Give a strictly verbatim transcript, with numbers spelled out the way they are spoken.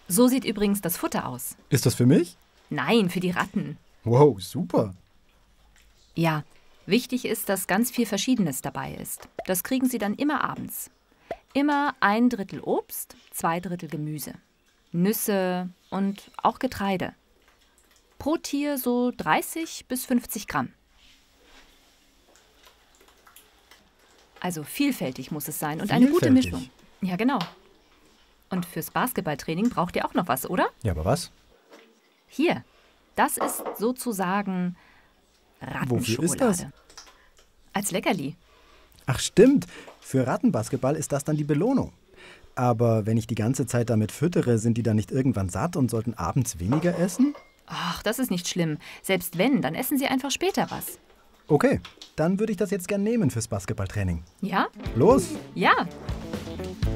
So sieht übrigens das Futter aus. Ist das für mich? Nein, für die Ratten. Wow, super. Ja, wichtig ist, dass ganz viel Verschiedenes dabei ist. Das kriegen sie dann immer abends. Immer ein Drittel Obst, zwei Drittel Gemüse. Nüsse und auch Getreide. Pro Tier so dreißig bis fünfzig Gramm. Also vielfältig muss es sein und eine gute Vielfältig? Mischung. Ja, genau. Und fürs Basketballtraining braucht ihr auch noch was, oder? Ja, aber was? Hier, das ist sozusagen Wofür ist das? Rattenschokolade. Als Leckerli. Ach stimmt, für Rattenbasketball ist das dann die Belohnung. Aber wenn ich die ganze Zeit damit füttere, sind die dann nicht irgendwann satt und sollten abends weniger essen? Ach, das ist nicht schlimm. Selbst wenn, dann essen sie einfach später was. Okay, dann würde ich das jetzt gern nehmen fürs Basketballtraining. Ja? Los! Ja.